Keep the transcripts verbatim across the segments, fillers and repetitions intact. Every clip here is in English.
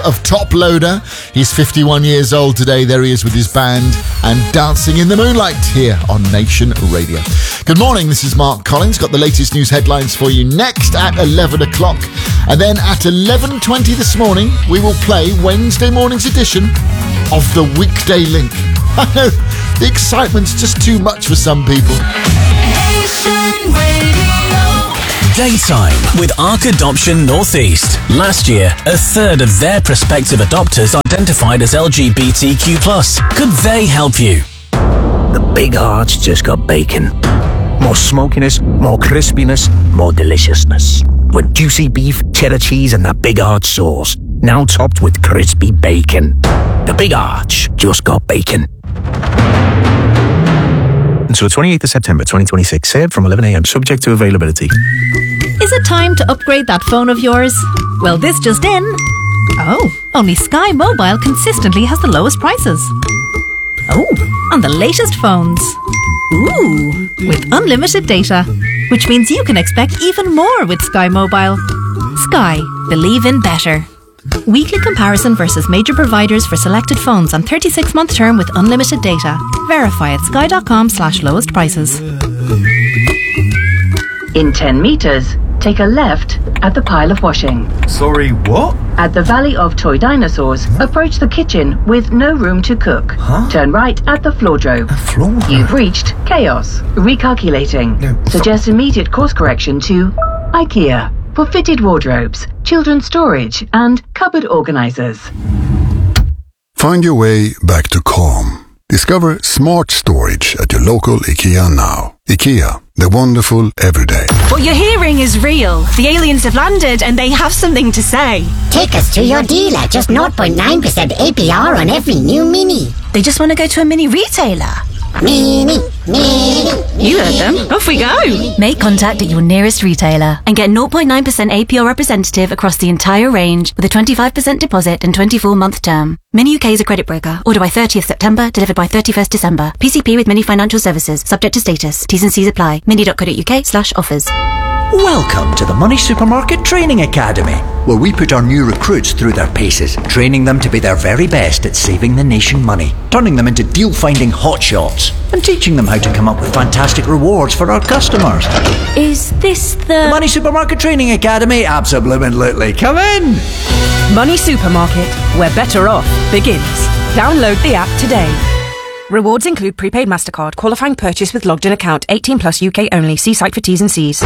of Top Loader. He's fifty-one years old today. There he is with his band and Dancing in the Moonlight here on Nation Radio. Good morning, this is Mark Collins. Got the latest news headlines for you next at eleven o'clock. And then at eleven twenty this morning, we will play Wednesday morning's edition of the Weekday Link. I know, the excitement's just too much for some people. Nation Radio. Daytime with Arc Adoption Northeast. Last year, a third of their prospective adopters identified as L G B T Q plus. Could they help you? The Big Arch just got bacon. More smokiness, more crispiness, more deliciousness. With juicy beef, cheddar cheese and the Big Arch sauce. Now topped with crispy bacon. The Big Arch just got bacon. Until twenty-eighth of September twenty twenty-six. Served from eleven a.m. Subject to availability. Is it time to upgrade that phone of yours? Well, this just in. Oh, only Sky Mobile consistently has the lowest prices. Oh, on the latest phones. Ooh, with unlimited data, which means you can expect even more with Sky Mobile. Sky, believe in better. Weekly comparison versus major providers for selected phones on thirty-six month term with unlimited data. Verify at sky.com slash lowest prices. In ten metres, take a left at the pile of washing. Sorry, what? At the Valley of Toy Dinosaurs, approach the kitchen with no room to cook. Huh? Turn right at the floordrobe. A floor? You've reached chaos. Recalculating. No. Suggest immediate course correction to IKEA for fitted wardrobes, children's storage and cupboard organisers. Find your way back to calm. Discover smart storage at your local IKEA now. IKEA, the wonderful everyday. What you're hearing is real. The aliens have landed and they have something to say. Take us to your dealer. Just zero point nine percent A P R on every new Mini. They just want to go to a mini retailer. Mini, Mini. You heard them. Off we go. Make contact at your nearest retailer and get zero point nine percent A P R representative across the entire range with a twenty-five percent deposit and twenty-four month term. Mini U K is a credit broker. Order by thirtieth September, delivered by thirty-first December. P C P with Mini Financial Services. Subject to status. T's and C's apply. mini.co.uk slash offers. Welcome to the Money Supermarket Training Academy, where we put our new recruits through their paces, training them to be their very best at saving the nation money, turning them into deal-finding hotshots, and teaching them how to come up with fantastic rewards for our customers. Is this the... The Money Supermarket Training Academy? Absolutely. Come in! Money Supermarket, where better off begins. Download the app today. Rewards include prepaid MasterCard, qualifying purchase with logged in account, eighteen plus U K only. See site for T's and C's.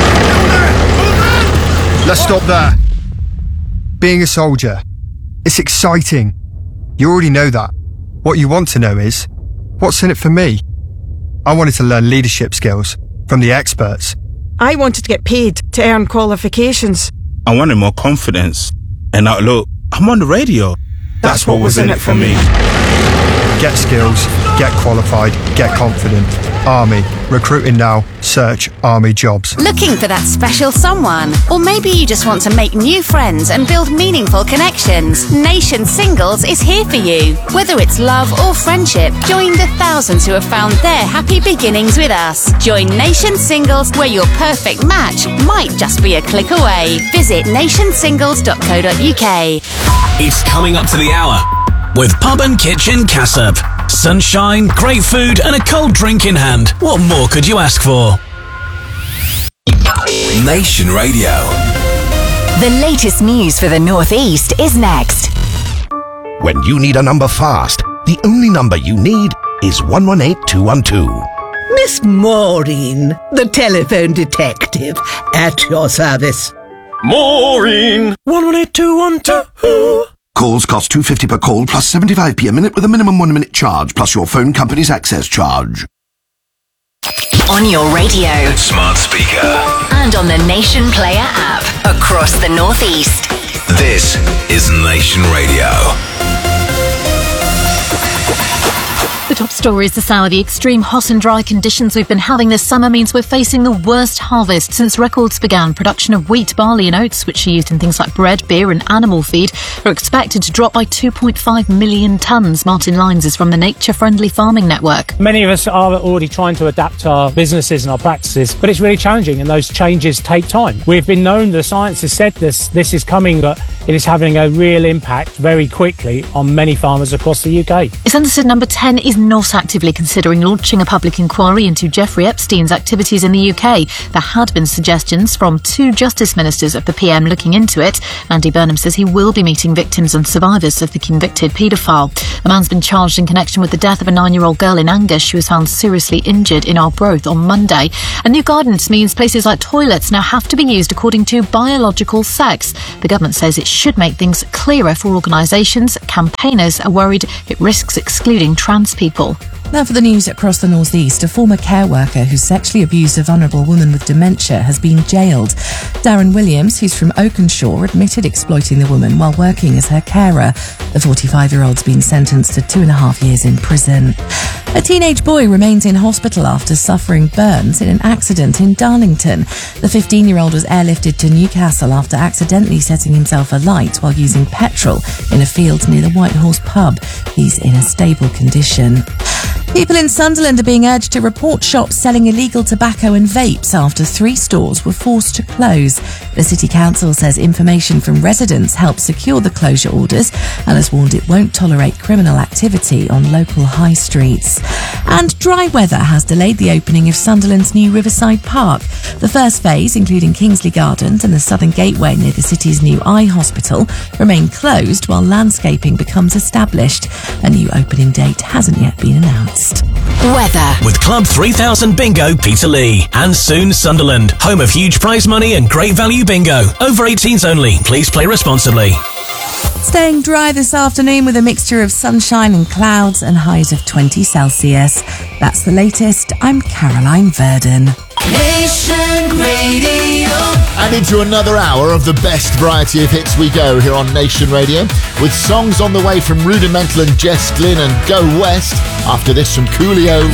Let's stop there. Being a soldier, it's exciting. You already know that. What you want to know is, what's in it for me? I wanted to learn leadership skills from the experts. I wanted to get paid to earn qualifications. I wanted more confidence. And now look, I'm on the radio. That's, That's what was in it for me. Get skills, get qualified, get confident. Army. Recruiting now. Search Army jobs. Looking for that special someone? Or maybe you just want to make new friends and build meaningful connections. Nation Singles is here for you. Whether it's love or friendship, join the thousands who have found their happy beginnings with us. Join Nation Singles, where your perfect match might just be a click away. Visit nation singles dot co dot uk. It's coming up to the hour with Pub and Kitchen Cassop. Sunshine, great food and a cold drink in hand. What more could you ask for? Nation Radio. The latest news for the North East is next. When you need a number fast, the only number you need is one one eight two one two. Miss Maureen, the telephone detective, at your service. Maureen! one one eight two one two. Calls cost two pounds fifty per call plus seventy-five p a minute with a minimum one minute charge plus your phone company's access charge. On your radio, smart speaker, and on the Nation Player app across the North East. This is Nation Radio. The top story is the sour. The extreme hot and dry conditions we've been having this summer means we're facing the worst harvest since records began. Production of wheat, barley and oats, which are used in things like bread, beer and animal feed, are expected to drop by two point five million tonnes. Martin Lyons is from the Nature Friendly Farming Network. Many of us are already trying to adapt our businesses and our practices, but it's really challenging and those changes take time. We've been known, the science has said this, this is coming, but it is having a real impact very quickly on many farmers across the U K. It's understood Number ten is not actively considering launching a public inquiry into Jeffrey Epstein's activities in the U K. There had been suggestions from two Justice Ministers of the P M looking into it. Andy Burnham says he will be meeting victims and survivors of the convicted paedophile. A man's been charged in connection with the death of a nine-year-old girl in Angus. She was found seriously injured in Arbroath on Monday. And new guidance means places like toilets now have to be used according to biological sex. The government says it should make things clearer for organisations. Campaigners are worried it risks excluding trans people. Now for the news across the North East. A former care worker who sexually abused a vulnerable woman with dementia has been jailed. Darren Williams, who's from Oakenshaw, admitted exploiting the woman while working as her carer. The forty-five-year-old's been sentenced to two and a half years in prison. A teenage boy remains in hospital after suffering burns in an accident in Darlington. The fifteen-year-old was airlifted to Newcastle after accidentally setting himself alight while using petrol in a field near the White Horse pub. He's in a stable condition. People in Sunderland are being urged to report shops selling illegal tobacco and vapes after three stores were forced to close. The City Council says information from residents helped secure the closure orders and has warned it won't tolerate criminal activity on local high streets. And dry weather has delayed the opening of Sunderland's new Riverside Park. The first phase, including Kingsley Gardens and the Southern Gateway near the city's new eye hospital, remain closed while landscaping becomes established. A new opening date hasn't yet been announced. Weather. With Club three thousand Bingo Peterlee. And soon Sunderland, home of huge prize money and great value bingo. Over eighteens only. Please play responsibly. Staying dry this afternoon with a mixture of sunshine and clouds and highs of twenty Celsius. That's the latest. I'm Caroline Verdon. Nation Radio. And into another hour of the best variety of hits we go here on Nation Radio, with songs on the way from Rudimental and Jess Glynn and Go West. After this from Coolio.